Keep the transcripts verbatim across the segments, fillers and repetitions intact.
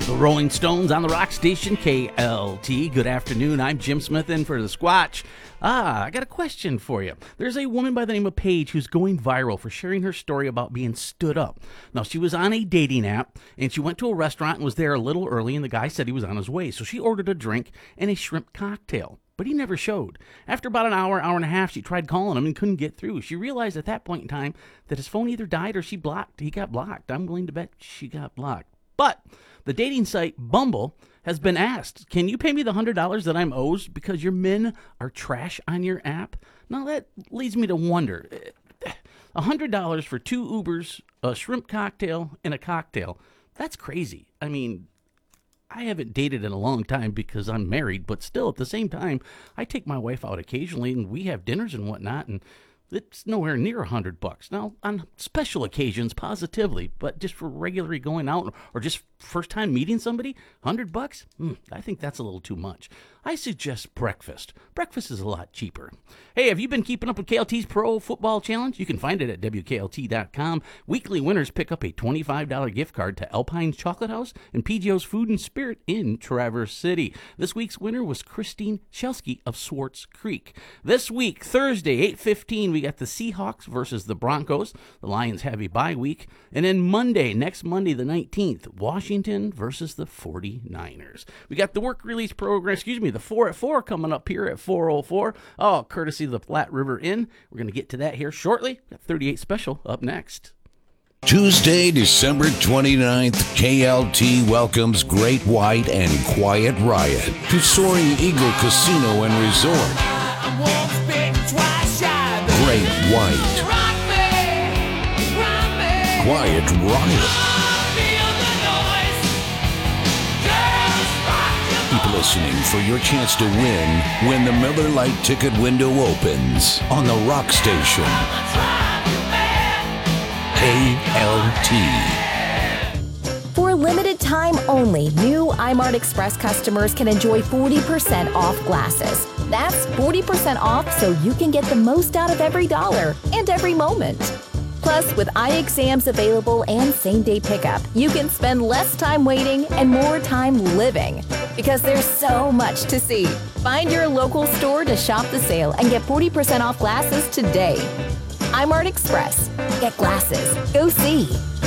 The Rolling Stones on the rock station K L T. Good afternoon. I'm Jim Smith in for the Squatch. Ah, I got a question for you. There's a woman by the name of Paige who's going viral for sharing her story about being stood up. Now, she was on a dating app, and she went to a restaurant and was there a little early, and the guy said he was on his way. So she ordered a drink and a shrimp cocktail, but he never showed. After about an hour, hour and a half, she tried calling him and couldn't get through. She realized at that point in time that his phone either died or she blocked. He got blocked. I'm willing to bet she got blocked. But the dating site Bumble has been asked, can you pay me the one hundred dollars that I'm owed because your men are trash on your app? Now that leads me to wonder, one hundred dollars for two Ubers, a shrimp cocktail, and a cocktail. That's crazy. I mean, I haven't dated in a long time because I'm married, but still at the same time, I take my wife out occasionally and we have dinners and whatnot, and it's nowhere near a hundred bucks. Now, on special occasions, positively, but just for regularly going out or just first time meeting somebody, hundred bucks? Mm, I think that's a little too much. I suggest breakfast. Breakfast is a lot cheaper. Hey, have you been keeping up with K L T's Pro Football Challenge? You can find it at W K L T dot com. Weekly winners pick up a twenty-five dollars gift card to Alpine's Chocolate House and P G O's Food and Spirit in Traverse City. This week's winner was Christine Shelsky of Swartz Creek. This week, Thursday, eight fifteen, we got the Seahawks versus the Broncos. The Lions have a bye week. And then Monday, next Monday the nineteenth, Washington versus the forty-niners. We got the work release program, excuse me, the four at four coming up here at four oh four. Oh, courtesy of the Platte River Inn. We're going to get to that here shortly. Got thirty-eight Special up next. Tuesday, December twenty-ninth, K L T welcomes Great White and Quiet Riot to Soaring Eagle Casino and Resort. Great White. Quiet Riot. Keep listening for your chance to win when the Miller Lite ticket window opens on the Rock Station. K L T. For a limited time only, new iMart Express customers can enjoy forty percent off glasses. That's forty percent off so you can get the most out of every dollar and every moment. Plus, with eye exams available and same-day pickup, you can spend less time waiting and more time living. Because there's so much to see. Find your local store to shop the sale and get forty percent off glasses today. iMart Express. Get glasses. Go see.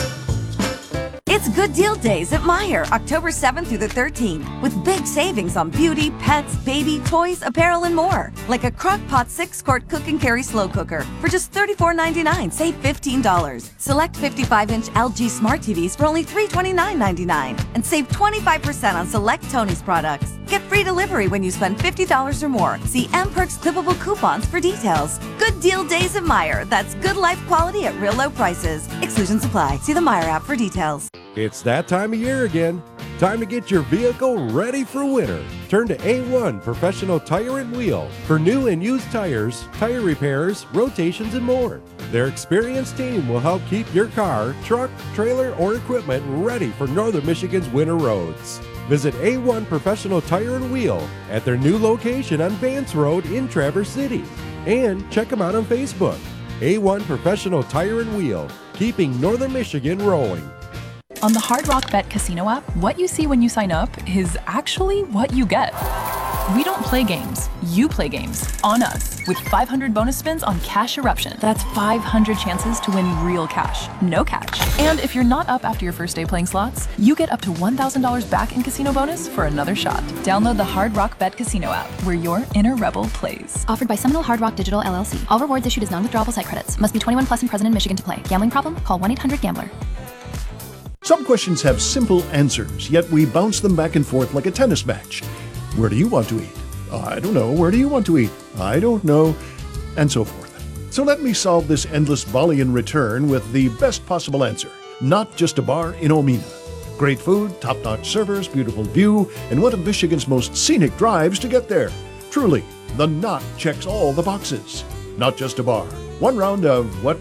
It's Good Deal Days at Meijer, October seventh through the thirteenth, with big savings on beauty, pets, baby, toys, apparel, and more. Like a Crock-Pot six-quart cook and carry slow cooker for just thirty-four ninety-nine, save fifteen dollars. Select fifty-five inch L G Smart T Vs for only three twenty-nine ninety-nine, and save twenty-five percent on select Tony's products. Get free delivery when you spend fifty dollars or more. See M Perks clippable coupons for details. Good Deal Days at Meijer. That's good life quality at real low prices. Exclusions apply. See the Meijer app for details. It's that time of year again. Time to get your vehicle ready for winter. Turn to A one Professional Tire and Wheel for new and used tires, tire repairs, rotations, and more. Their experienced team will help keep your car, truck, trailer, or equipment ready for Northern Michigan's winter roads. Visit A one Professional Tire and Wheel at their new location on Vance Road in Traverse City. And check them out on Facebook. A one Professional Tire and Wheel, keeping Northern Michigan rolling. On the Hard Rock Bet Casino app, what you see when you sign up is actually what you get. We don't play games. You play games on us with five hundred bonus spins on Cash Eruption. That's five hundred chances to win real cash, no catch. And if you're not up after your first day playing slots, you get up to one thousand dollars back in casino bonus for another shot. Download the Hard Rock Bet Casino app, where your inner rebel plays. Offered by Seminole Hard Rock Digital L L C. All rewards issued as non-withdrawable site credits. Must be twenty-one plus and present in Michigan to play. Gambling problem? Call one eight hundred gambler. Some questions have simple answers, yet we bounce them back and forth like a tennis match. Where do you want to eat? I don't know. Where do you want to eat? I don't know. And so forth. So let me solve this endless volley in return with the best possible answer. Not Just a Bar in Omena. Great food, top-notch servers, beautiful view, and one of Michigan's most scenic drives to get there. Truly, the Knot checks all the boxes. Not Just a Bar. One round of what